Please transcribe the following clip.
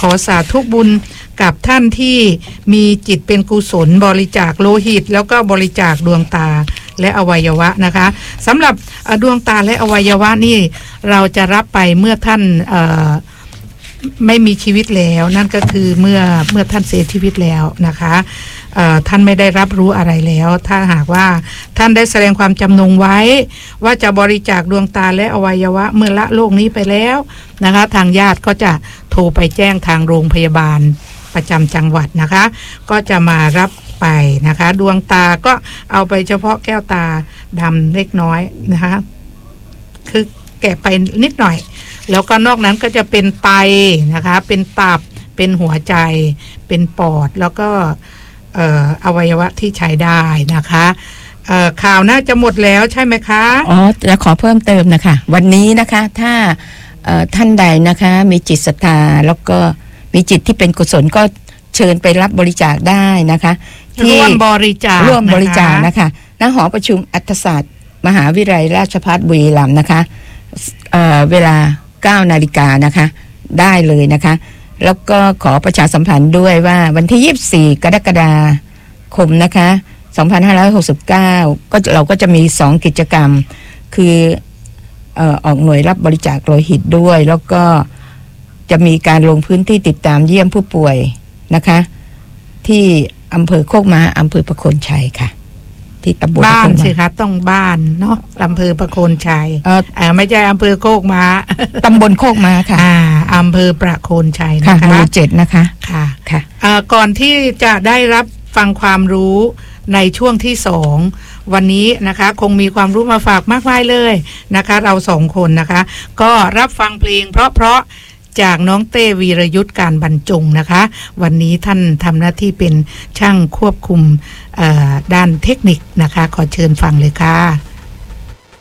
ขอสาธุบุญกับท่านที่มีจิตเป็นกุศลบริจาคโลหิตแล้วก็บริจาคดวงตาและอวัยวะนะคะสำหรับดวงตาและอวัยวะนี่เราจะรับไปเมื่อท่านไม่มีชีวิตแล้วนั่นก็คือเมื่อท่านเสียชีวิตแล้วนะคะท่านไม่ได้รับรู้อะไรแล้วถ้าหากว่าท่านได้แสดงความจำนงไว้ว่าจะบริจาคดวงตาและอวัยวะเมื่อละโลกนี้ไปแล้วนะคะทางญาติก็จะโทรไปแจ้งทางโรงพยาบาลประจำจังหวัดนะคะก็จะมารับไปนะคะดวงตาก็เอาไปเฉพาะแก้วตาดำเล็กน้อยนะคะคือแกะไปนิดหน่อยแล้วก็นอกนั้นก็จะเป็นไตนะคะเป็นตับเป็นหัวใจเป็นปอดแล้วก็อวัยวะที่ใช้ได้นะคะข่าวน่าจะหมดแล้วใช่ไหมคะอ๋อจะขอเพิ่มเติมนะคะวันนี้นะคะถ้าท่านใดนะคะมีจิตศรัทธาแล้วก็มีจิตที่เป็นกุศลก็เชิญไปรับบริจาคได้นะคะร่วมบริจาคนะคะณหอประชุมอัฏฐศาสตร์มหาวิทยาลัยราชภัฏบุรีรัมย์นะคะเวลา 9 นาฬิกานะคะได้เลยนะคะแล้วก็ขอประชาสัมพันธ์ด้วยว่าวันที่24 กรกฎาคมนะคะ2569ก็เราก็จะมี2กิจกรรมคือออกหน่วยรับบริจาคโลหิตด้วยแล้วก็จะมีการลงพื้นที่ติดตามเยี่ยมผู้ป่วยนะคะที่อำเภอโคกม้าอำเภอประโคนชัยค่ะที่ตำบลบ้านสิคะต้องบ้านเนาะอำเภอประโคนชัยไม่ใช่อำเภอโคกม้าตำบลโคกม้าค่ะอำเภอประโคนชัยนะคะหมู่ 7นะคะค่ะก่อนที่จะได้รับฟังความรู้ในช่วงที่2วันนี้นะคะคงมีความรู้มาฝากมากมายเลยนะคะเรา2คนนะคะก็รับฟังเพลงเพราะจากน้องเต้วีรยุทธการบรรจงนะคะวันนี้ท่านทำหน้าที่เป็นช่างควบคุมด้านเทคนิคนะคะขอเชิญฟังเลยค่ะ